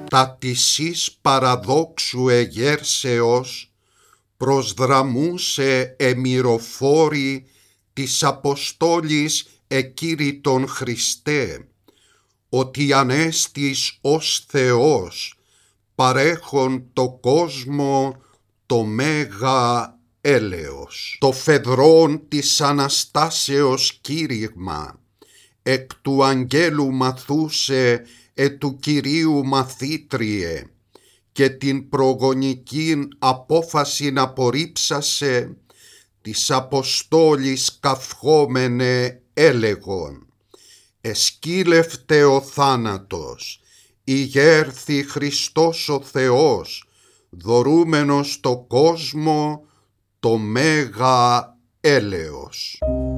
τα της παραδόξου εγέρσεως προσδραμούσε εμυροφόρη της Αποστόλης εκήρυτον Χριστέ, ότι ανέστης ως Θεός παρέχον το κόσμο το μέγα έλεος. Το φεδρόν της Αναστάσεως κήρυγμα εκ του αγγέλου μαθούσε του Κυρίου μαθήτριε και την προγονικήν απόφασιν απορρίψασε της Αποστόλης καυχόμενε έλεγον «Εσκύλευτε ο θάνατος, ηγέρθη Χριστός ο Θεός, δωρούμενος το κόσμο το μέγα έλεος».